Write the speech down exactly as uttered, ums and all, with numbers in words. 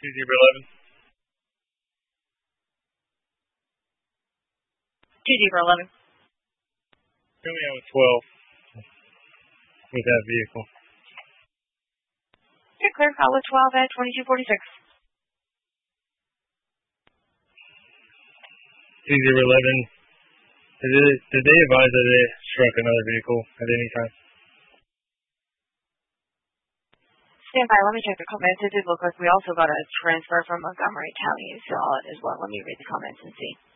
two zero eleven. two zero eleven. Coming out with twelve with that vehicle. Okay, clear call with twelve at twenty-two forty-six. two zero eleven. Did, it, did they advise that they struck another vehicle at any time? Stand by, let me check the comments. It did look like we also got a transfer from Montgomery County, so as well. Let me read the comments and see.